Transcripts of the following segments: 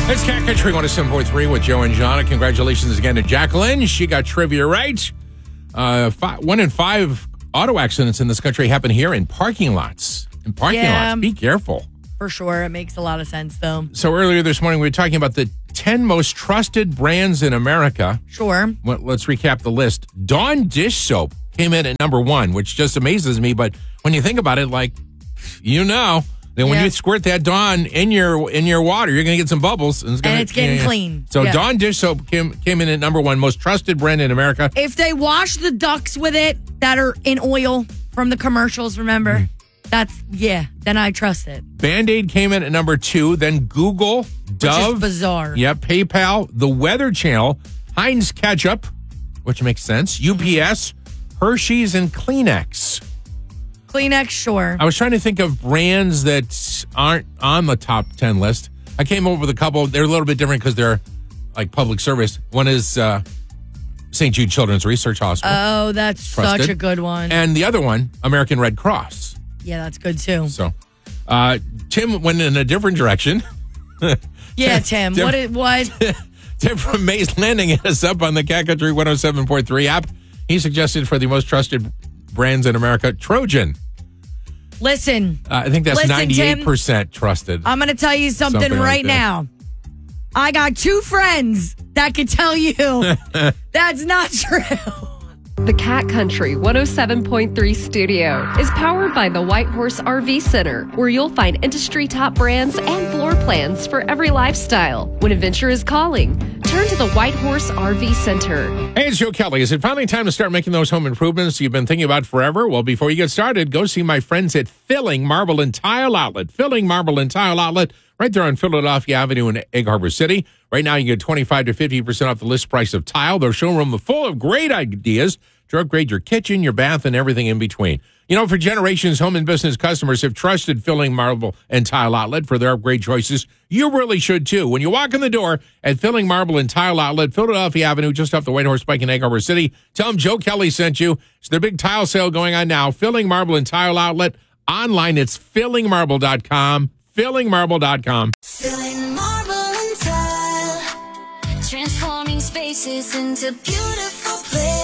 It's Cat Country 107.3 with Joe and Jonna. Congratulations again to Jacqueline. She got trivia right. 1 in 5 auto accidents in this country happen here in parking lots. Be careful. For sure. It makes a lot of sense, though. So earlier this morning, we were talking about the 10 most trusted brands in America. Sure. Well, let's recap the list. Dawn dish soap came in at number 1, which just amazes me. But when you think about it, then when you squirt that Dawn in your water, you're going to get some bubbles. And it's getting clean. So Dawn dish soap came in at number 1, most trusted brand in America. If they wash the ducks with it that are in oil from the commercials, remember, then I trust it. Band-Aid came in at number 2, then Google, Dove. Which is bizarre. Yeah, PayPal, The Weather Channel, Heinz Ketchup, which makes sense, UPS, Hershey's, and Kleenex. Kleenex, sure. I was trying to think of brands that aren't on the top 10 list. I came up with a couple. They're a little bit different because they're like public service. One is St. Jude Children's Research Hospital. Oh, that's Trusted. such a good one. And the other one, American Red Cross. Yeah, that's good too. So Tim went in a different direction. Yeah, Tim. What? Tim from Mays Landing hit us up on the Cat Country 107.3 app. He suggested for the most trusted brands in America, Trojan. Listen. I think that's 98% Tim, trusted. I'm going to tell you something right now. I got 2 friends that can tell you that's not true. The Cat Country 107.3 studio is powered by the White Horse RV Center, where you'll find industry top brands and floor plans for every lifestyle. When adventure is calling, turn to the White Horse RV Center. Hey, it's Joe Kelly. Is it finally time to start making those home improvements you've been thinking about forever? Well, before you get started, go see my friends at Filling Marble and Tile Outlet. Filling Marble and Tile Outlet, right there on Philadelphia Avenue in Egg Harbor City. Right now, you get 25 to 50% off the list price of tile. Their showroom is full of great ideas to upgrade your kitchen, your bath, and everything in between. You know, for generations, home and business customers have trusted Filling Marble and Tile Outlet for their upgrade choices. You really should, too. When you walk in the door at Filling Marble and Tile Outlet, Philadelphia Avenue, just off the White Horse Pike in Egg Harbor City, tell them Joe Kelly sent you. It's their big tile sale going on now. Filling Marble and Tile Outlet. Online, it's fillingmarble.com. Fillingmarble.com. Filling marble and tile, transforming spaces into beautiful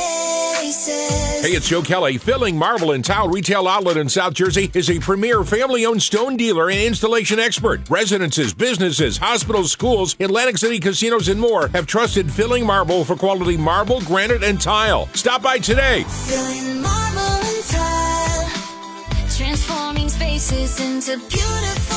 places. Hey, it's Joe Kelly. Filling Marble and Tile Retail Outlet in South Jersey is a premier family-owned stone dealer and installation expert. Residences, businesses, hospitals, schools, Atlantic City casinos, and more have trusted Filling Marble for quality marble, granite, and tile. Stop by today. Filling marble and tile, transforming spaces into beautiful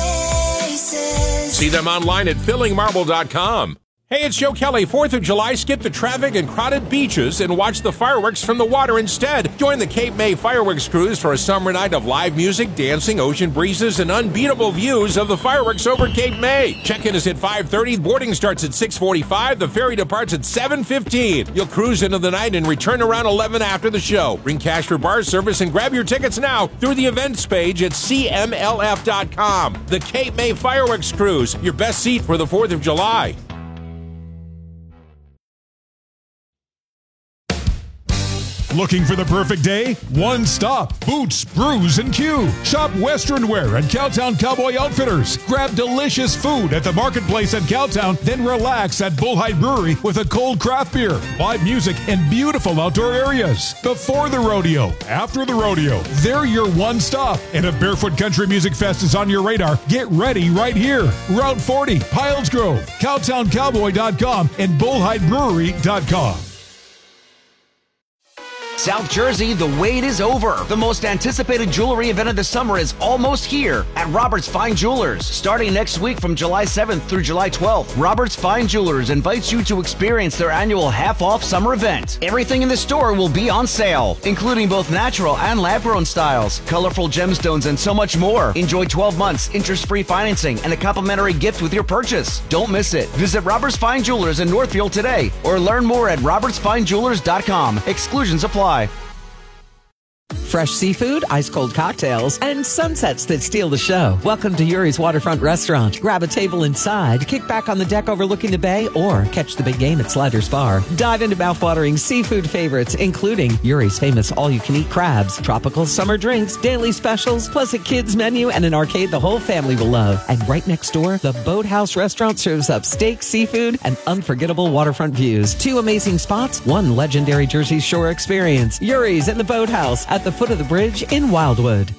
places. See them online at fillingmarble.com. Hey, it's Joe Kelly. 4th of July, skip the traffic and crowded beaches and watch the fireworks from the water instead. Join the Cape May Fireworks Cruise for a summer night of live music, dancing, ocean breezes, and unbeatable views of the fireworks over Cape May. Check-in is at 5:30. Boarding starts at 6:45. The ferry departs at 7:15. You'll cruise into the night and return around 11 after the show. Bring cash for bar service and grab your tickets now through the events page at cmlf.com. The Cape May Fireworks Cruise, your best seat for the 4th of July. Looking for the perfect day? One stop, Boots, Brews, and Q. Shop Western wear at Cowtown Cowboy Outfitters. Grab delicious food at the Marketplace at Cowtown, then relax at Bullhide Brewery with a cold craft beer, live music, and beautiful outdoor areas. Before the rodeo, after the rodeo, they're your one stop. And if Barefoot Country Music Fest is on your radar, get ready right here. Route 40, Piles Grove, CowtownCowboy.com, and BullhideBrewery.com. South Jersey, the wait is over. The most anticipated jewelry event of the summer is almost here at Robert's Fine Jewelers. Starting next week from July 7th through July 12th, Robert's Fine Jewelers invites you to experience their annual half-off summer event. Everything in the store will be on sale, including both natural and lab-grown styles, colorful gemstones, and so much more. Enjoy 12 months interest-free financing and a complimentary gift with your purchase. Don't miss it. Visit Robert's Fine Jewelers in Northfield today or learn more at robertsfinejewelers.com. Exclusions apply. fresh seafood, ice-cold cocktails, and sunsets that steal the show. Welcome to Yuri's Waterfront Restaurant. Grab a table inside, kick back on the deck overlooking the bay, or catch the big game at Sliders Bar. Dive into mouthwatering seafood favorites, including Yuri's famous all-you-can-eat crabs, tropical summer drinks, daily specials, plus a kids menu, and an arcade the whole family will love. And right next door, the Boathouse Restaurant serves up steak, seafood, and unforgettable waterfront views. 2 amazing spots, 1 legendary Jersey Shore experience. Yuri's and the Boathouse at the foot of the bridge in Wildwood.